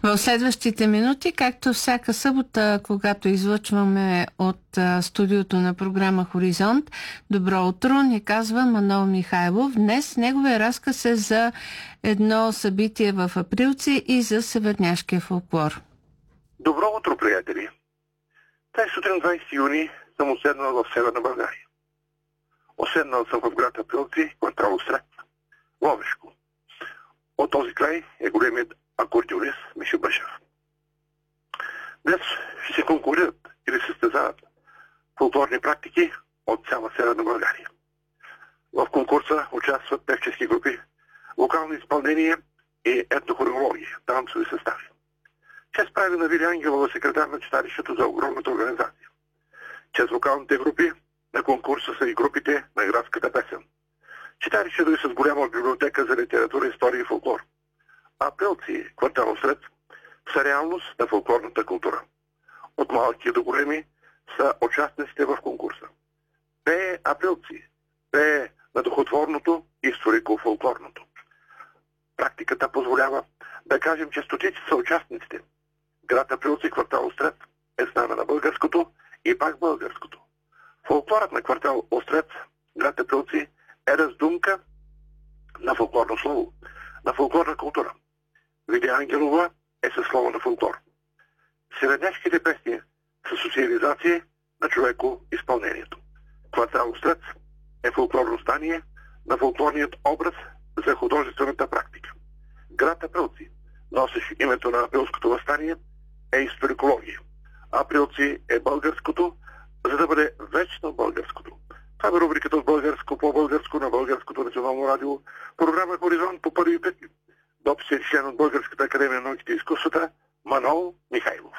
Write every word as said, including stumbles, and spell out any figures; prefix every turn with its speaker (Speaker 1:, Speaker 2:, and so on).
Speaker 1: В следващите минути, както всяка събота, когато излъчваме от а, студиото на програма Хоризонт, добро утро, ни казва Манол Михайлов. Днес неговия разказ е за едно събитие в Априлци и за северняшкия фолклор.
Speaker 2: Добро утро, приятели! Тази сутрин, двайсети юни, съм оседнал в Северна България. Оседнал съм в град Априлци, квартал Острец, Ловешко. От този край е големият акордеонист Мишо Башев. Днес ще се конкурират или състезават фолклорни практики от цяла Северна България. В конкурса участват певчески групи, вокално изпълнение и етнохореология, танцови състави. Чест прави на Вили Ангелова, секретар на читалището за огромната организация. Чест вокалните групи на конкурса са и групите на градската песен. Читалището е с голяма библиотека за литература, история и фолклор. Априлци, квартал Острец, са реалност на фолклорната култура. От малки до големи са участниците в конкурса. Пее Априлци, пее на духотворното и историко-фолклорното. Практиката позволява да кажем, че стотици са участниците. Град Априлци, квартал Острец е знаме на българското и пак българското. Фолклорът на квартал Острец, град Априлци, е раздумка на фолклорно слово, на фолклорна култура. Видя Ангелова е със слово на фолклор. Северняшките песни са социализация на човеко-изпълнението. Квартал Острец е фолклорно стание на фолклорният образ за художествената практика. Град Априлци, носещ името на априлското въстание, е историкология. Априлци е българското, за да бъде вечно българското. Това е рубриката от българско по българско на Българското национално радио. Програма Хоризонт по първи път. Допис е член от Българската академия на науките и изкуствата Манол Михайлов.